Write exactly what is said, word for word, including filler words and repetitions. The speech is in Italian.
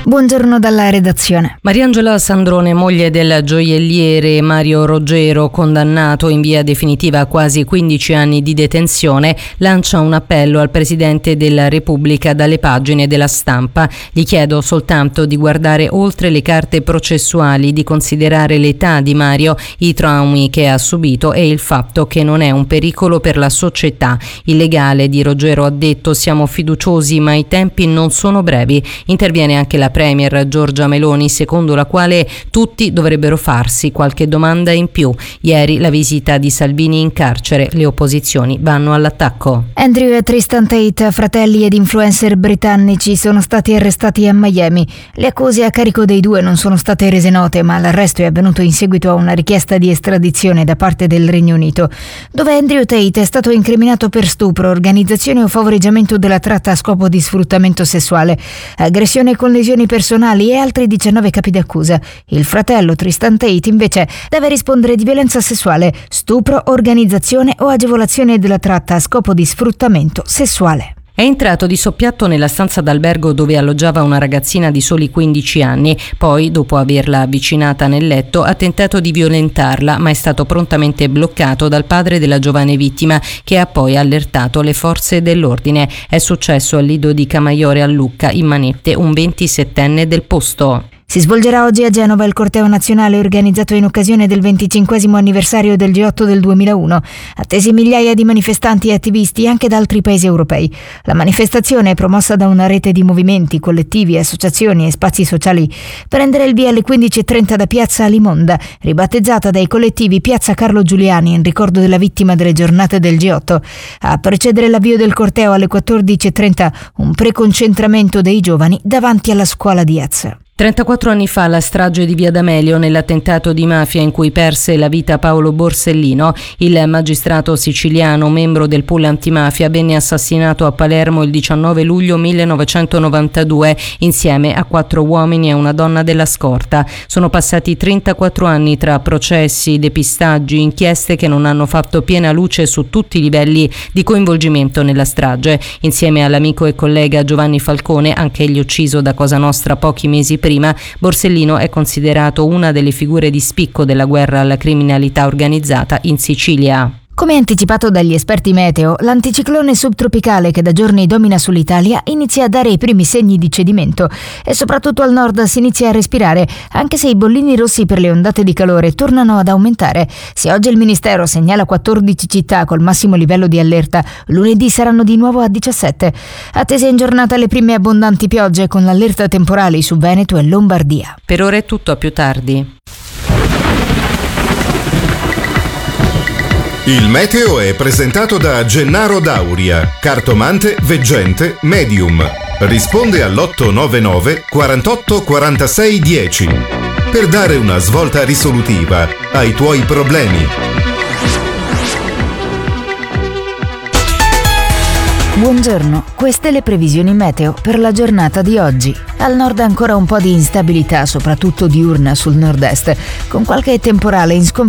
Buongiorno dalla redazione. Mariangela Sandrone, moglie del gioielliere Mario Roggero, condannato in via definitiva a quasi quindici anni di detenzione, lancia un appello al Presidente della Repubblica dalle pagine della Stampa. Gli chiedo soltanto di guardare oltre le carte processuali, di considerare l'età di Mario, i traumi che ha subito e il fatto che non è un pericolo per la società. Il legale di Roggero ha detto: siamo fiduciosi ma i tempi non sono brevi. Interviene anche la Premier Giorgia Meloni, secondo la quale tutti dovrebbero farsi qualche domanda in più. Ieri la visita di Salvini in carcere, le opposizioni vanno all'attacco. Andrew e Tristan Tate, fratelli ed influencer britannici, sono stati arrestati a Miami. Le accuse a carico dei due non sono state rese note, ma l'arresto è avvenuto in seguito a una richiesta di estradizione da parte del Regno Unito, dove Andrew Tate è stato incriminato per stupro, organizzazione o favoreggiamento della tratta a scopo di sfruttamento sessuale, aggressione con lesioni personali e altri diciannove capi d'accusa. Il fratello Tristan Tate invece deve rispondere di violenza sessuale, stupro, organizzazione o agevolazione della tratta a scopo di sfruttamento sessuale. È entrato di soppiatto nella stanza d'albergo dove alloggiava una ragazzina di soli quindici anni. Poi, dopo averla avvicinata nel letto, ha tentato di violentarla, ma è stato prontamente bloccato dal padre della giovane vittima, che ha poi allertato le forze dell'ordine. È successo al Lido di Camaiore a Lucca, in manette un ventisettenne del posto. Si svolgerà oggi a Genova il corteo nazionale organizzato in occasione del venticinquesimo anniversario del G otto del duemilauno. Attesi migliaia di manifestanti e attivisti anche da altri paesi europei. La manifestazione è promossa da una rete di movimenti, collettivi, associazioni e spazi sociali. Prendere il via alle quindici e trenta da Piazza Alimonda, ribattezzata dai collettivi Piazza Carlo Giuliani in ricordo della vittima delle giornate del G otto. A precedere l'avvio del corteo alle quattordici e trenta un preconcentramento dei giovani davanti alla scuola di Azza. trentaquattro anni fa la strage di Via D'Amelio, nell'attentato di mafia in cui perse la vita Paolo Borsellino, il magistrato siciliano, membro del pool antimafia, venne assassinato a Palermo il diciannove luglio millenovecentonovantadue insieme a quattro uomini e una donna della scorta. Sono passati trentaquattro anni tra processi, depistaggi, inchieste che non hanno fatto piena luce su tutti i livelli di coinvolgimento nella strage. Insieme all'amico e collega Giovanni Falcone, anch'egli ucciso da Cosa Nostra pochi mesi prima, Borsellino è considerato una delle figure di spicco della guerra alla criminalità organizzata in Sicilia. Come anticipato dagli esperti meteo, l'anticiclone subtropicale che da giorni domina sull'Italia inizia a dare i primi segni di cedimento e soprattutto al nord si inizia a respirare, anche se i bollini rossi per le ondate di calore tornano ad aumentare. Se oggi il Ministero segnala quattordici città col massimo livello di allerta, lunedì saranno di nuovo a diciassette. Attese in giornata le prime abbondanti piogge con l'allerta temporali su Veneto e Lombardia. Per ora è tutto, a più tardi. Il meteo è presentato da Gennaro Dauria, cartomante, veggente, medium. Risponde all'otto nove nove quarantotto quarantasei dieci per dare una svolta risolutiva ai tuoi problemi. Buongiorno, queste le previsioni meteo per la giornata di oggi. Al nord ancora un po' di instabilità, soprattutto diurna sul nord-est, con qualche temporale in sconfitta